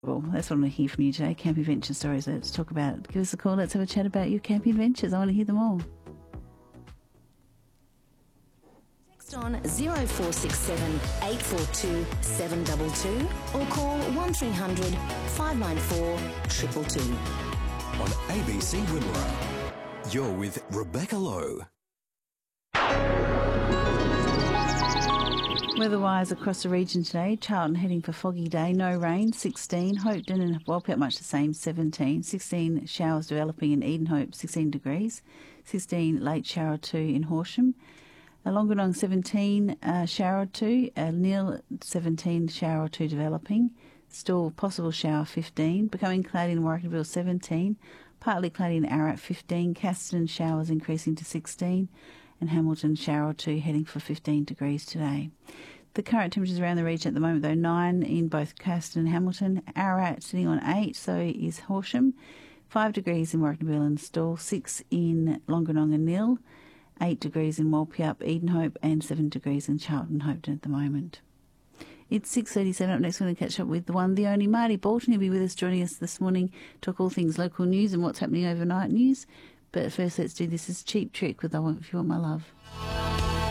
Well, that's what I want to hear from you today, camping adventure stories. Let's talk about it. Give us a call. Let's have a chat about your camping adventures. I want to hear them all. Text on 0467 842 722 or call 1300 594 222. On ABC Wimmera, you're with Rebecca Lowe. Weather-wise across the region today, Charlton heading for foggy day, no rain, 16. Hopetoun and Walpett much the same, 17. 16 showers developing in Edenhope, 16 degrees. 16 late shower 2 in Horsham. Longanong 17, shower 2. Neil 17, shower 2 developing. Still possible shower 15. Becoming cloudy in Warragorville 17. Partly cloudy in Ararat 15. Caston showers increasing to 16. And Hamilton shower 2 heading for 15 degrees today. The current temperatures around the region at the moment, though, 9 in both Caston and Hamilton. Ararat sitting on 8, so is Horsham. 5 degrees in Warragorville and Stawell. 6 in Longanong and Nil. 8 degrees in Walpett, Edenhope, and 7 degrees in Charlton, Hopetoun at the moment. It's 6:37. Up next, we're going to catch up with the one, the only Marty Bolton. He'll be with us, joining us this morning, talk all things local news and what's happening overnight news. But first, let's do This Is Cheap Trick with I Want If You Want My Love.